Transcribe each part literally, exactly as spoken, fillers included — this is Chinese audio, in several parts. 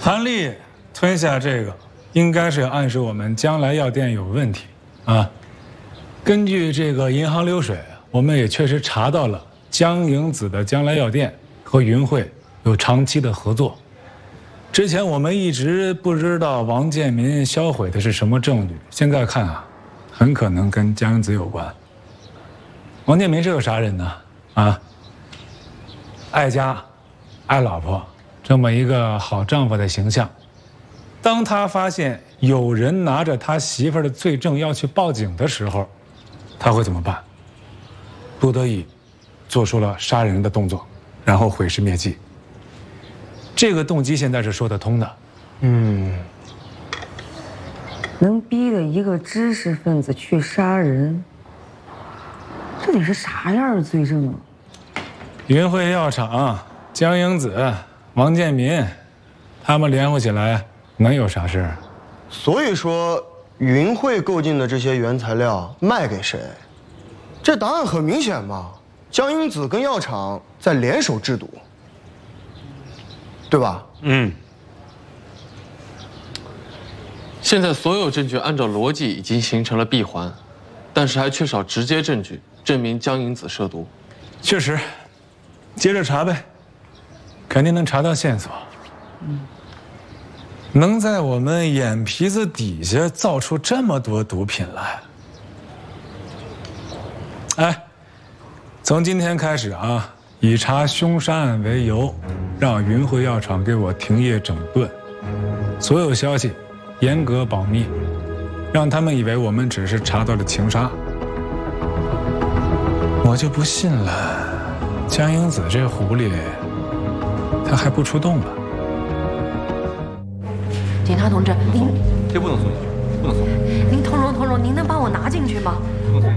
韩立吞下这个，应该是暗示我们将来药店有问题啊。根据这个银行流水，我们也确实查到了江营子的将来药店和云汇有长期的合作。之前我们一直不知道王建民销毁的是什么证据，现在看啊，很可能跟江营子有关。王建民是个啥人呢？啊，爱家、爱老婆。 这么一个好丈夫的形象，当他发现有人拿着他媳妇儿的罪证要去报警的时候，他会怎么办？不得已，做出了杀人的动作，然后毁尸灭迹。这个动机现在是说得通的。 嗯， 能逼着一个知识分子去杀人，这得是啥样的罪证啊？ 云汇药厂、江营子。 王建民，他们联合起来能有啥事？ 所以说云汇购进的这些原材料卖给谁？这答案很明显嘛，江英子跟药厂在联手制毒，对吧？ 嗯。现在所有证据按照逻辑已经形成了闭环，但是还缺少直接证据证明江英子涉毒。 确实，接着查呗。 肯定能查到线索，嗯，能在我们眼皮子底下造出这么多毒品来。哎，从今天开始啊，以查凶杀案为由，让云汇药厂给我停业整顿，所有消息严格保密，让他们以为我们只是查到了情杀。我就不信了，江英子这狐狸。 他还不出动了。 警察同志，您这不能送进去，不能送。 您通融通融，您能帮我拿进去吗？ 不能送。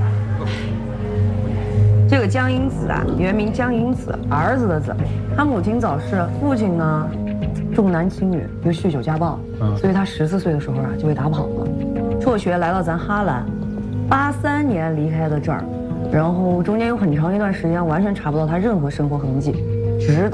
这个江英子啊，原名江英子，儿子的子。他母亲早逝，父亲呢重男轻女，又酗酒家暴，嗯、所以他十四岁的时候啊就被打跑了，辍学来到咱哈兰，八三年离开的这儿，然后中间有很长一段时间完全查不到他任何生活痕迹，直到。